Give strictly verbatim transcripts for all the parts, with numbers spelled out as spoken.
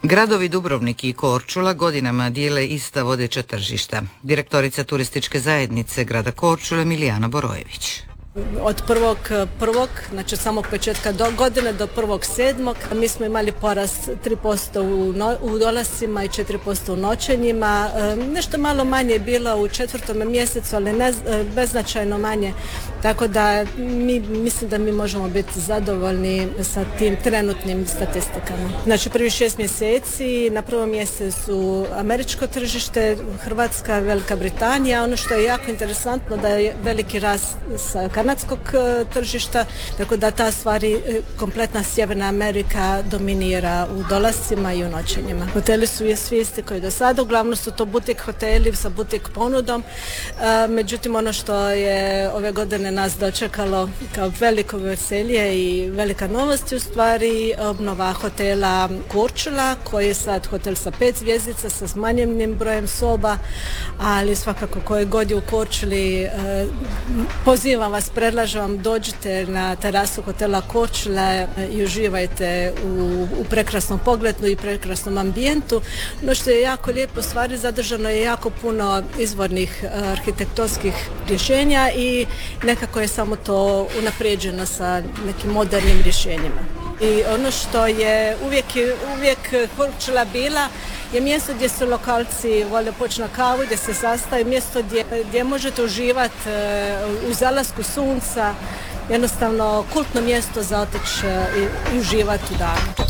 Gradovi Dubrovnik i Korčula godinama dijele ista vodeća tržišta. Direktorica turističke zajednice grada Korčule Milijana Borojević. Od prvog prvog, znači samog početka do godine do prvog sedmog, mi smo imali porast tri posto u, no, u dolascima i četiri posto u noćenjima. E, nešto malo manje je bilo u četvrtom mjesecu, ali ne, beznačajno manje. Tako da mi mislim da mi možemo biti zadovoljni sa tim trenutnim statistikama. Znači prvi šest mjeseci, na prvom mjesecu američko tržište, Hrvatska, Velika Britanija. Ono što je jako interesantno da je veliki rast sa kanadskog tržišta, tako da ta stvari, kompletna Sjeverna Amerika dominira u dolascima i u noćenjima. Hoteli su svi isti koji do sada, uglavnom su to butik hoteli sa butik ponudom, međutim ono što je ove godine nas dočekalo kao veliko veselje i velika novost je u stvari obnova hotela Korčula, koji je sad hotel sa pet zvjezdica sa smanjenim brojem soba, ali svakako koje god je u Korčuli, pozivam vas, predlažem vam, dođite na terasu hotela Korčula i uživajte u, u prekrasnom pogledu i prekrasnom ambijentu. No što je jako lijepo, stvari zadržano je jako puno izvornih arhitektonskih rješenja i nekako je samo to unaprijeđeno sa nekim modernim rješenjima. I ono što je uvijek, uvijek Korčula bila je mjesto gdje se lokalci vole poći na kavu, gdje se sastaju, mjesto gdje, gdje možete uživati u zalasku sunca, jednostavno kultno mjesto za otići i, i uživati u danu.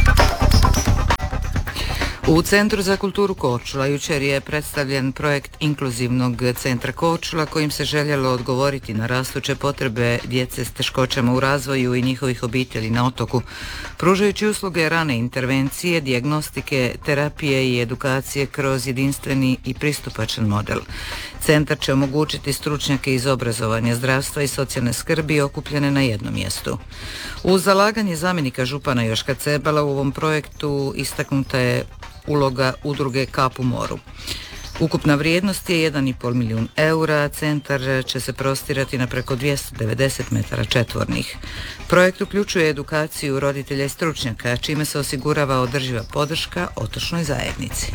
U Centru za kulturu Korčula jučer je predstavljen projekt Inkluzivnog centra Korčula kojim se željelo odgovoriti na rastuće potrebe djece s teškoćama u razvoju i njihovih obitelji na otoku, pružajući usluge rane intervencije, dijagnostike, terapije i edukacije kroz jedinstveni i pristupačan model. Centar će omogućiti stručnjake iz obrazovanja, zdravstva i socijalne skrbi okupljene na jednom mjestu. Uz zalaganje zamjenika župana Joška Cebala u ovom projektu istaknuta je uloga udruge Kap u moru. Ukupna vrijednost je jedan i pol milijun eura, centar će se prostirati na preko dvjesto devedeset metara četvornih. Projekt uključuje edukaciju roditelja i stručnjaka, čime se osigurava održiva podrška otočnoj zajednici.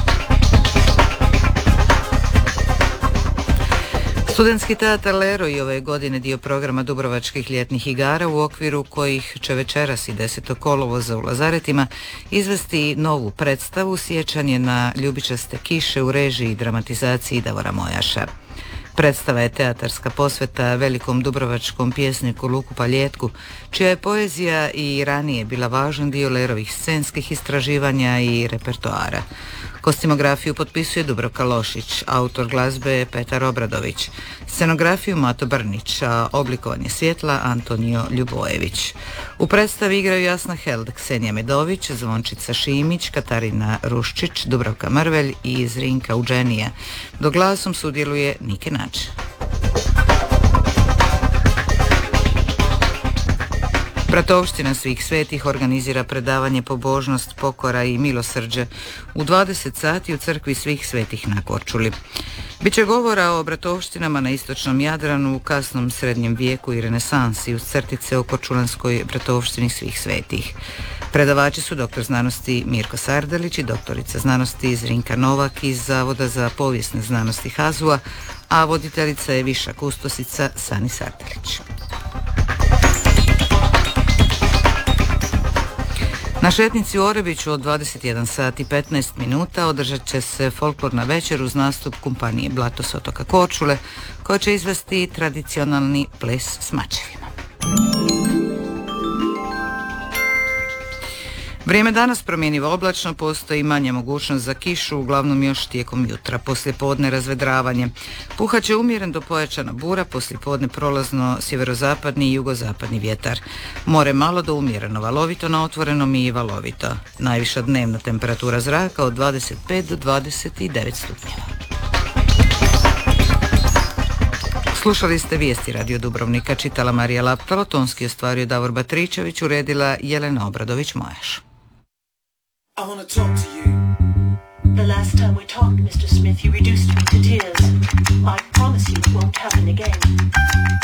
Studentski teatar Leroj ove godine dio programa Dubrovačkih ljetnih igara u okviru kojih će večeras i desetog kolovoza u Lazaretima izvesti novu predstavu sjećanje na ljubičaste kiše u režiji i dramatizaciji Davora Mojaša. Predstava je teatarska posveta velikom dubrovačkom pjesniku Luku Paljetku, čija je poezija i ranije bila važan dio Lerovih scenskih istraživanja i repertoara. Kostimografiju potpisuje Dubravka Lošić, autor glazbe je Petar Obradović, scenografiju Mato Brnić, a oblikovanje svjetla Antonio Ljubojević. U predstavi igraju Jasna Held, Ksenija Medović, Zvončica Šimić, Katarina Ruščić, Dubravka Mrvelj i Zrinka Uđenija, dok glasom sudjeluje Nike Nač. Bratovština svih svetih organizira predavanje Pobožnost, pokora i milosrđe u dvadeset sati u crkvi svih svetih na Korčuli. Biće govora o bratovštinama na istočnom Jadranu u kasnom srednjem vijeku i renesansi uz crtice o korčulanskoj bratovštini svih svetih. Predavači su doktor znanosti Mirko Sardelić i doktorica znanosti Zrinka Novak iz Zavoda za povijesne znanosti Hazua, a voditeljica je viša kustosica Sani Sardelić. Na šetnici u Orebiću od dvadeset jedan sat i petnaest minuta održat će se folklorna večer uz nastup kompanije Blato s otoka Korčule, koja će izvesti tradicionalni ples s mačevima. Vrijeme danas promjenjivo oblačno, postoji manja mogućnost za kišu, uglavnom još tijekom jutra. Poslijepodne razvedravanje. Puhaće umjeren do pojačana bura, poslijepodne prolazno sjeverozapadni i jugozapadni vjetar. More malo do umjereno valovito, na otvorenom i valovito. Najviša dnevna temperatura zraka od dvadeset pet do dvadeset devet stupnjeva. Slušali ste vijesti Radio Dubrovnika, čitala Marija Laptalo, tonski ostvario Davor Batričević, uredila Jelena Obradović-Mojaš. I want to talk to you. The last time we talked, Mister Smith, you reduced me to tears. I promise you it won't happen again.